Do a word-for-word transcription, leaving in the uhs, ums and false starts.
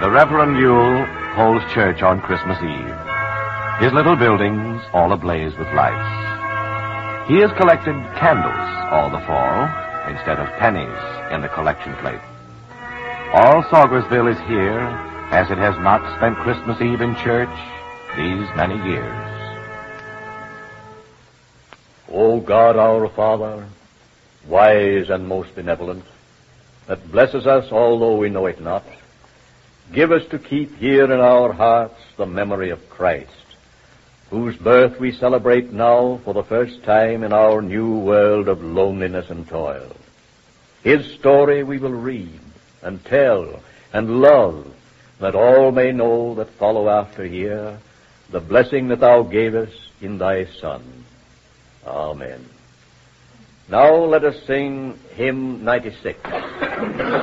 The Reverend Yule holds church on Christmas Eve. His little buildings all ablaze with lights. He has collected candles all the fall instead of pennies in the collection plate. All Saugersville is here as it has not spent Christmas Eve in church these many years. O God, our Father, wise and most benevolent, that blesses us although we know it not, give us to keep here in our hearts the memory of Christ, whose birth we celebrate now for the first time in our new world of loneliness and toil. His story we will read and tell and love, that all may know that follow after here the blessing that thou gavest in thy Son. Amen. Now let us sing hymn ninety-six.